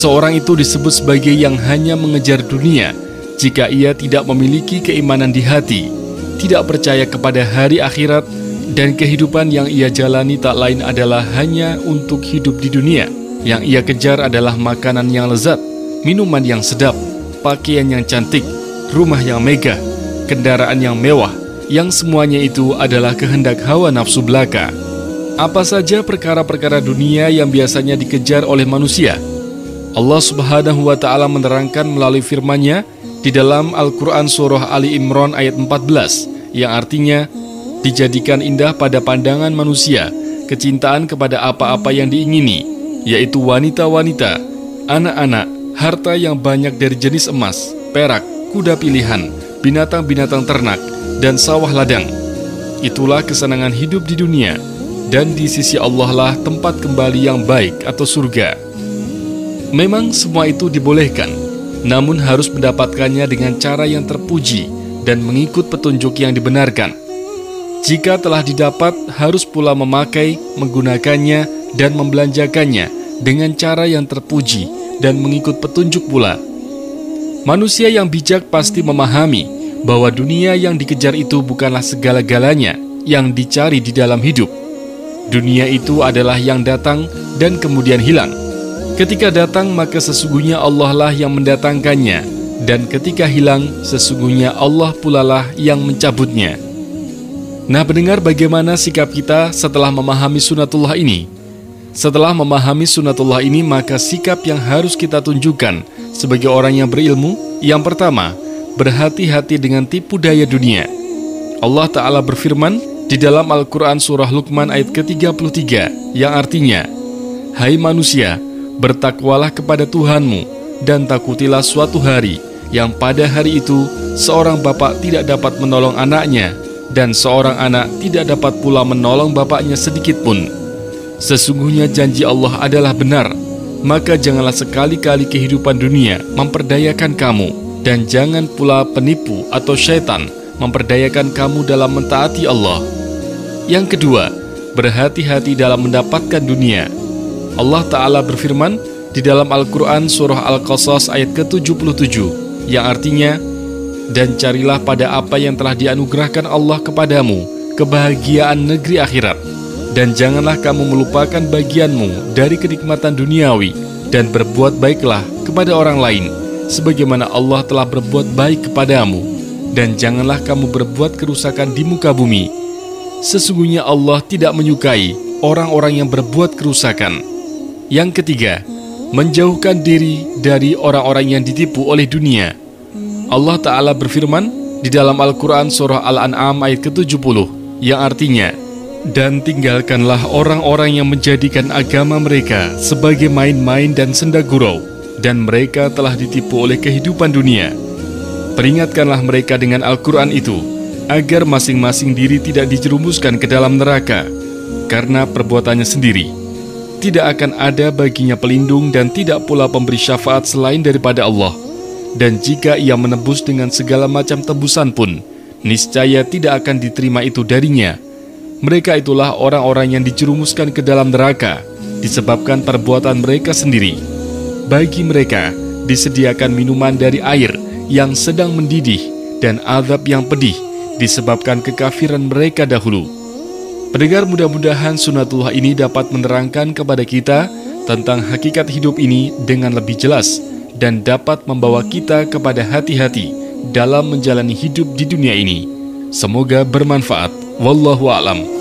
Seorang itu disebut sebagai yang hanya mengejar dunia jika ia tidak memiliki keimanan di hati, tidak percaya kepada hari akhirat, dan kehidupan yang ia jalani tak lain adalah hanya untuk hidup di dunia. Yang ia kejar adalah makanan yang lezat, minuman yang sedap, pakaian yang cantik, rumah yang megah, kendaraan yang mewah, yang semuanya itu adalah kehendak hawa nafsu belaka. Apa saja perkara-perkara dunia yang biasanya dikejar oleh manusia? Allah Subhanahu wa Ta'ala menerangkan melalui firman-Nya di dalam Al-Quran Surah Ali Imran ayat 14, yang artinya, dijadikan indah pada pandangan manusia kecintaan kepada apa-apa yang diingini, yaitu wanita-wanita, anak-anak, harta yang banyak dari jenis emas, perak, kuda pilihan, binatang-binatang ternak, dan sawah ladang. Itulah kesenangan hidup di dunia, dan di sisi Allah lah tempat kembali yang baik atau surga. Memang semua itu dibolehkan, namun harus mendapatkannya dengan cara yang terpuji dan mengikut petunjuk yang dibenarkan. Jika telah didapat, harus pula memakai, menggunakannya, dan membelanjakannya dengan cara yang terpuji dan mengikut petunjuk pula. Manusia yang bijak pasti memahami bahwa dunia yang dikejar itu bukanlah segala-galanya yang dicari di dalam hidup. Dunia itu adalah yang datang dan kemudian hilang. Ketika datang, maka sesungguhnya Allah lah yang mendatangkannya, dan ketika hilang, sesungguhnya Allah pula lah yang mencabutnya. Nah, pendengar, bagaimana sikap kita setelah memahami sunatullah ini? Setelah memahami sunatullah ini, maka sikap yang harus kita tunjukkan sebagai orang yang berilmu, yang pertama, berhati-hati dengan tipu daya dunia. Allah Ta'ala berfirman di dalam Al-Quran Surah Luqman ayat ke-33, yang artinya, "Hai manusia, bertakwalah kepada Tuhanmu, dan takutilah suatu hari, yang pada hari itu, seorang bapak tidak dapat menolong anaknya, dan seorang anak tidak dapat pula menolong bapaknya sedikit pun. Sesungguhnya janji Allah adalah benar, maka janganlah sekali-kali kehidupan dunia memperdayakan kamu, dan jangan pula penipu atau syaitan memperdayakan kamu dalam mentaati Allah." Yang kedua, berhati-hati dalam mendapatkan dunia. Allah Ta'ala berfirman di dalam Al-Quran Surah Al-Qasas ayat ke-77, yang artinya, "Dan carilah pada apa yang telah dianugerahkan Allah kepadamu kebahagiaan negeri akhirat, dan janganlah kamu melupakan bagianmu dari kenikmatan duniawi, dan berbuat baiklah kepada orang lain sebagaimana Allah telah berbuat baik kepadamu, dan janganlah kamu berbuat kerusakan di muka bumi. Sesungguhnya Allah tidak menyukai orang-orang yang berbuat kerusakan." Yang ketiga, menjauhkan diri dari orang-orang yang ditipu oleh dunia. Allah Ta'ala berfirman di dalam Al-Quran Surah Al-An'am ayat ke-70, yang artinya, "Dan tinggalkanlah orang-orang yang menjadikan agama mereka sebagai main-main dan senda gurau, dan mereka telah ditipu oleh kehidupan dunia. Peringatkanlah mereka dengan Al-Quran itu, agar masing-masing diri tidak dijerumuskan ke dalam neraka karena perbuatannya sendiri. Tidak akan ada baginya pelindung dan tidak pula pemberi syafaat selain daripada Allah. Dan jika ia menebus dengan segala macam tebusan pun, niscaya tidak akan diterima itu darinya. Mereka itulah orang-orang yang dijerumuskan ke dalam neraka disebabkan perbuatan mereka sendiri. Bagi mereka disediakan minuman dari air yang sedang mendidih dan azab yang pedih disebabkan kekafiran mereka dahulu." Pendengar, mudah-mudahan sunatullah ini dapat menerangkan kepada kita tentang hakikat hidup ini dengan lebih jelas dan dapat membawa kita kepada hati-hati dalam menjalani hidup di dunia ini. Semoga bermanfaat. Wallahu a'lam.